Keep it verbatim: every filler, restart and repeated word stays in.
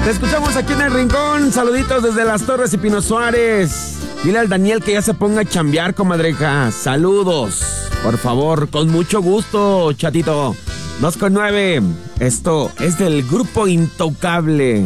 Te escuchamos aquí en el rincón. Saluditos desde Las Torres y Pino Suárez. Dile al Daniel que ya se ponga a chambear, comadreja. Saludos. Por favor, con mucho gusto, chatito. dos con nueve. Esto es del grupo Intocable.